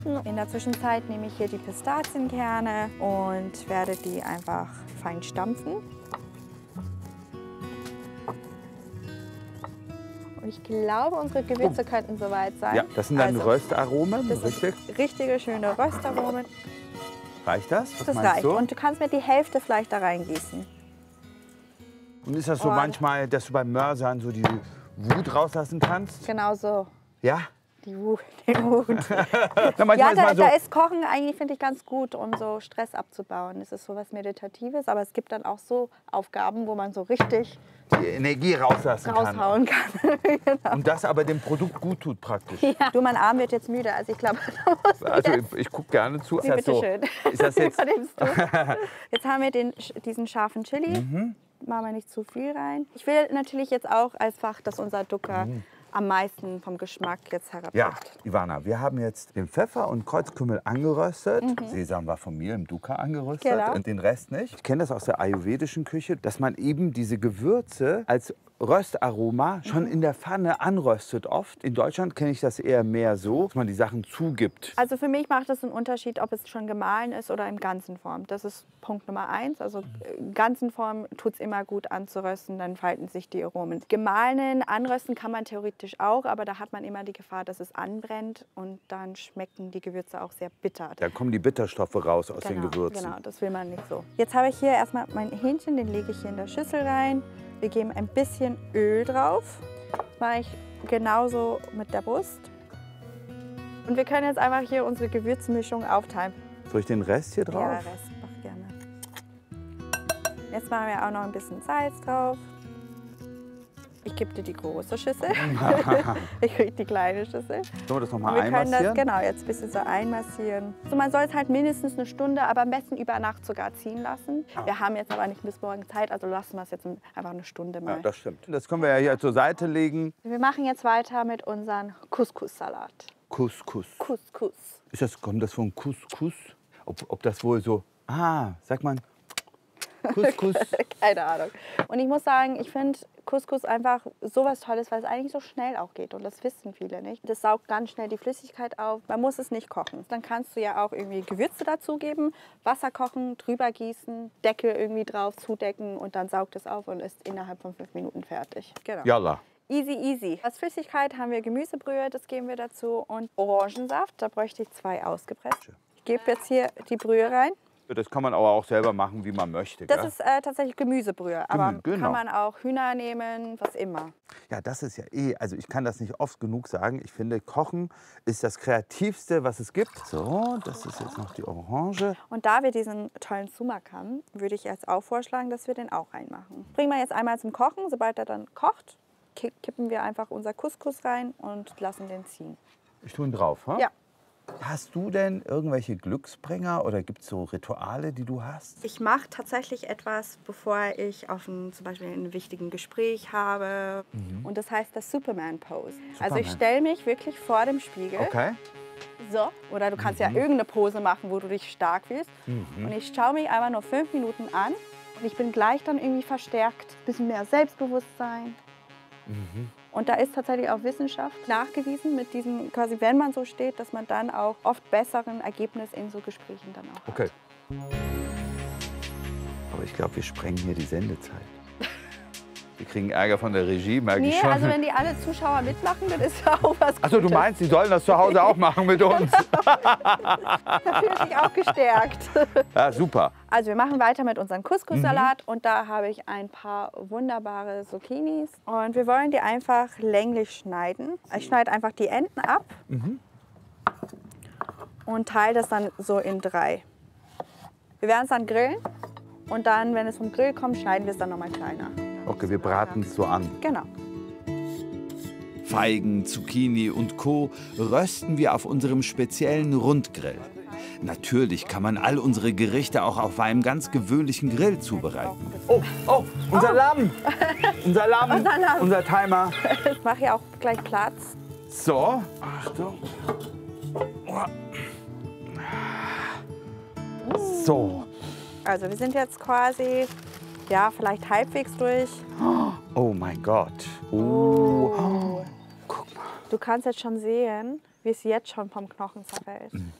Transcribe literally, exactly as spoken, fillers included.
In der Zwischenzeit nehme ich hier die Pistazienkerne und werde die einfach fein stampfen. Und ich glaube, unsere Gewürze oh. könnten soweit sein. Ja, das sind dann also, Röstaromen, das richtig? Ist richtige, schöne Röstaromen. Reicht das? Was das meinst reicht. du? Und du kannst mir die Hälfte vielleicht da reingießen. Und ist das so und manchmal, dass du beim Mörsern so die Wut rauslassen kannst? Genau so. Ja? Die Wut. Die Wut. Na, ja, da, ist so da ist Kochen eigentlich, finde ich, ganz gut, um so Stress abzubauen. Es ist so was Meditatives, aber es gibt dann auch so Aufgaben, wo man so richtig die Energie rauslassen raushauen kann. kann. Genau. Und das aber dem Produkt gut tut praktisch. Ja. Du, mein Arm wird jetzt müde, also ich glaube, also ich, ich gucke gerne zu. Ist das so? schön. Ist das jetzt? Jetzt haben wir den, diesen scharfen Chili. Mhm. Machen wir nicht zu viel rein. Ich will natürlich jetzt auch einfach, dass unser Ducker mhm. am meisten vom Geschmack jetzt herabwirkt. Ja, Ivana, wir haben jetzt den Pfeffer und Kreuzkümmel angeröstet. Mhm. Sesam war von mir im Dukkha angeröstet genau. und den Rest nicht. Ich kenne das aus der ayurvedischen Küche, dass man eben diese Gewürze als Röstaroma schon in der Pfanne anröstet oft. In Deutschland kenne ich das eher mehr so, dass man die Sachen zugibt. Also für mich macht es einen Unterschied, ob es schon gemahlen ist oder in ganzen Form. Das ist Punkt Nummer eins. Also in ganzen Form tut es immer gut anzurösten, dann falten sich die Aromen. Gemahlenen anrösten kann man theoretisch auch, aber da hat man immer die Gefahr, dass es anbrennt und dann schmecken die Gewürze auch sehr bitter. Da kommen die Bitterstoffe raus aus genau, den Gewürzen. Genau, das will man nicht so. Jetzt habe ich hier erstmal mein Hähnchen, den lege ich hier in der Schüssel rein. Wir geben ein bisschen Öl drauf. Das mache ich genauso mit der Brust. Und wir können jetzt einfach hier unsere Gewürzmischung aufteilen. Soll ich den Rest hier drauf? Ja, Rest, mach gerne. Jetzt machen wir auch noch ein bisschen Salz drauf. Ich gebe dir die große Schüssel. Ich kriege die kleine Schüssel. Sollen wir das nochmal einmassieren? Wir können das, genau, jetzt ein bisschen so einmassieren. So, man soll es halt mindestens eine Stunde, aber am besten über Nacht sogar ziehen lassen. Wir haben jetzt aber nicht bis morgen Zeit, also lassen wir es jetzt einfach eine Stunde mal. Ja, das stimmt. Das können wir ja hier zur Seite legen. Wir machen jetzt weiter mit unserem Couscous-Salat. Couscous. Couscous. Ist das, kommt das von Couscous? Ob, ob das wohl so, ah, sagt man, Couscous? Keine Ahnung. Und ich muss sagen, ich finde Couscous einfach sowas Tolles, weil es eigentlich so schnell auch geht. Und das wissen viele nicht. Das saugt ganz schnell die Flüssigkeit auf. Man muss es nicht kochen. Dann kannst du ja auch irgendwie Gewürze dazugeben, Wasser kochen, drüber gießen, Deckel irgendwie drauf, zudecken und dann saugt es auf und ist innerhalb von fünf Minuten fertig. Genau. Jalla. Easy, easy. Als Flüssigkeit haben wir Gemüsebrühe, das geben wir dazu. Und Orangensaft, da bräuchte ich zwei ausgepresst. Ich gebe jetzt hier die Brühe rein. Das kann man aber auch selber machen, wie man möchte. Das gell? ist äh, tatsächlich Gemüsebrühe, aber genau. kann man auch Hühner nehmen, was immer. Ja, das ist ja eh, also ich kann das nicht oft genug sagen. Ich finde, Kochen ist das Kreativste, was es gibt. So, das ist jetzt noch die Orange. Und da wir diesen tollen Sumak haben, würde ich jetzt auch vorschlagen, dass wir den auch reinmachen. Bringen wir jetzt einmal zum Kochen. Sobald er dann kocht, kippen wir einfach unser Couscous rein und lassen den ziehen. Ich tue ihn drauf, ha? Ja. Hast du denn irgendwelche Glücksbringer oder gibt es so Rituale, die du hast? Ich mache tatsächlich etwas, bevor ich auf ein, zum Beispiel ein wichtiges Gespräch habe. Mhm. Und das heißt das Superman-Pose. Also ich stelle mich wirklich vor dem Spiegel. Okay. So. Oder du kannst mhm. ja irgendeine Pose machen, wo du dich stark fühlst. Mhm. Und ich schaue mich einfach nur fünf Minuten an. Und ich bin gleich dann irgendwie verstärkt. Ein bisschen mehr Selbstbewusstsein. Mhm. Und da ist tatsächlich auch Wissenschaft nachgewiesen mit diesem, quasi wenn man so steht, dass man dann auch oft besseren Ergebnis in so Gesprächen dann auch okay. hat. Aber ich glaube, wir sprengen hier die Sendezeit. Wir kriegen Ärger von der Regie, merke nee, ich schon. Also wenn die alle Zuschauer mitmachen, dann ist ja auch was Gutes. Achso, du meinst, die sollen das zu Hause auch machen mit uns? Da fühle ich mich auch gestärkt. Ja, super. Also wir machen weiter mit unserem Couscous-Salat mhm. und da habe ich ein paar wunderbare Zucchinis. Und wir wollen die einfach länglich schneiden. Ich schneide einfach die Enden ab mhm. und teile das dann so in drei. Wir werden es dann grillen und dann, wenn es vom Grill kommt, schneiden wir es dann nochmal kleiner. Okay, wir braten es so an. Genau. Feigen, Zucchini und Co. rösten wir auf unserem speziellen Rundgrill. Natürlich kann man all unsere Gerichte auch auf einem ganz gewöhnlichen Grill zubereiten. Oh, oh, unser oh. Lamm! Unser Lamm, unser, Lamm. unser Timer. Ich mache hier auch gleich Platz. So, Achtung. So. Also wir sind jetzt quasi, ja, vielleicht halbwegs durch. Oh mein Gott. Oh. Oh. Guck mal. Du kannst jetzt schon sehen, wie es jetzt schon vom Knochen zerfällt.